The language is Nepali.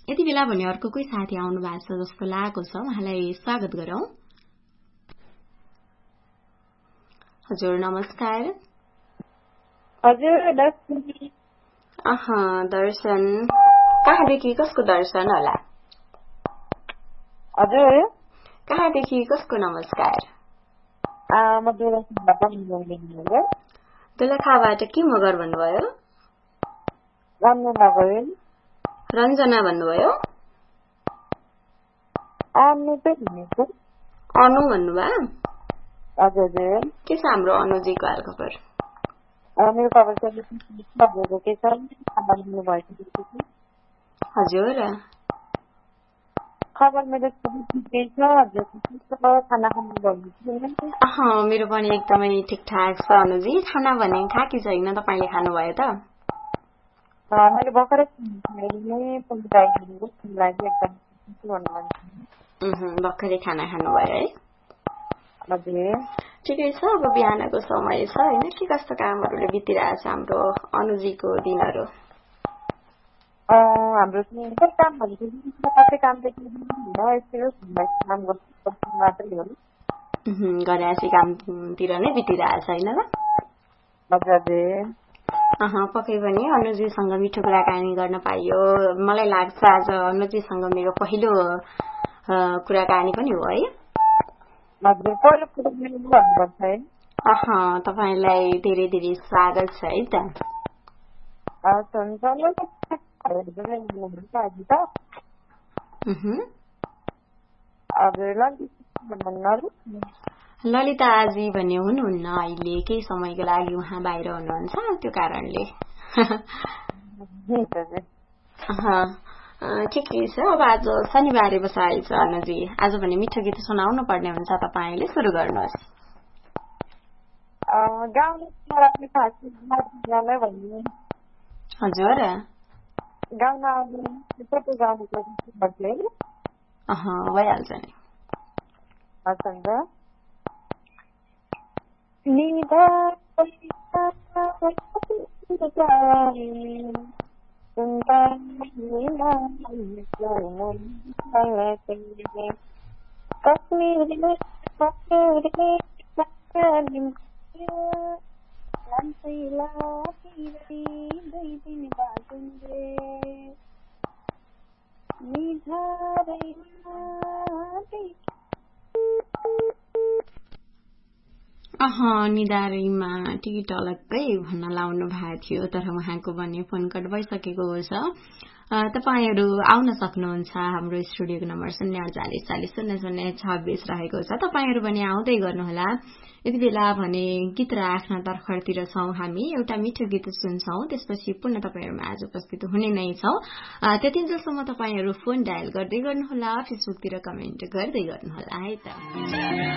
यति बेला भने अर्को कोही साथी आउनु भएको छ जस्तो लागेको छ, उहाँलाई स्वागत गरौं। हजुर नमस्कार। हजुर दर्शन कहाँदेखि कसको दर्शन होला? हजुर कहाँदेखि कसको नमस्कार? म दोलखाबाट के मगर भन्नुभयो? रञ्जना भन्नुभयो? अनु भन्नुभयो? हजुर के छ हाम्रो अनुजीको हाल खबर? मेरो खबर हजुर खबर मेरो ठिकै छ। खाना खानु मेरो पनि एकदमै ठिकठाक छ अनुजी। खाना भने खाकी छैन, तपाईँले खानुभयो त? मैले भर्खरै भर्खरै खाना खानुभयो है? हजुर ठिकै छ। अब बिहानको समय छ होइन, के कस्तो कामहरूले बितिरहेछ हाम्रो अनुजीको दिनहरू? हाम्रो काम घरासी कामतिर नै बितिरहेछ होइन र? पक्कै पनि अनुजीसँग मिठो कुराकानी गर्न पाइयो। मलाई लाग्छ आज अनुजीसँग मेरो पहिलो कुराकानी पनि हो है? तपाईलाई धेरै धेरै स्वागत छ है त। ललिता आजी भन्ने हुनुहुन्न अहिले, केही समयको लागि उहाँ बाहिर हुनुहुन्छ, त्यो कारणले। ठिकै छ। अब आज शनिबारे बसाइ छ अनुजी, आज भने मिठो गीत सुनाउनु पर्ने हुन्छ, तपाईँले सुरु गर्नुहोस्। हजुर भइहाल्छ नि। निधारैमा टिकट अलग्गै भन्न लाउनु भएको थियो, तर उहाँको भने फोन कट भइसकेको छ। तपाईहरू आउन सक्नुहुन्छ। हाम्रो स्टुडियोको नम्बर 048400026 रहेको छ। तपाईहरू भने आउँदै गर्नुहोला। यति बेला भने गीत र आफ्ना तर्खरतिर छौं हामी। एउटा मिठो गीत सुन्छौं, त्यसपछि पुनः तपाईहरुमा आज उपस्थित हुने नै छौं। त्यतिन्जेलसम्म तपाईहरु फोन डायल गर्दै गर्नुहोला, फेसबुकतिर कमेन्ट गर्दै गर्नुहोला है त।